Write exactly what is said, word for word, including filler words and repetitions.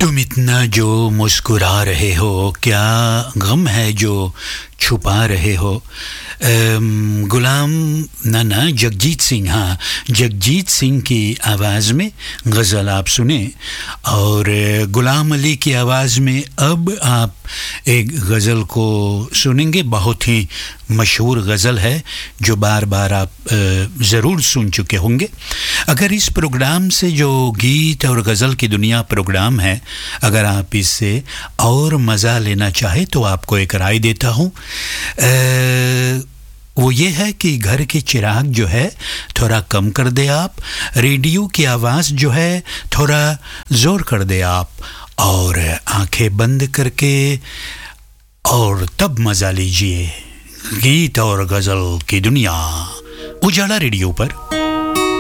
तुम इतना जो मुस्कुरा रहे हो, क्या गम है जो छुपा रहे हो। अम, गुलाम ना ना जगजीत सिंह, हाँ जगजीत सिंह की आवाज़ में गज़ल आप सुने। और गुलाम अली की आवाज़ में अब आप एक गज़ल को सुनेंगे, बहुत ही मशहूर गज़ल है जो बार बार आप ज़रूर सुन चुके होंगे। अगर इस प्रोग्राम से जो गीत और गज़ल की दुनिया प्रोग्राम है, अगर आप इससे और मज़ा लेना चाहे तो आपको एक राय देता हूँ। वो ये है कि घर के चिराग जो है थोड़ा कम कर दे आप, रेडियो की आवाज़ जो है थोड़ा ज़ोर कर दे आप, और आंखें बंद करके और तब मज़ा लीजिए गीत और गज़ल की दुनिया उजाला रेडियो पर।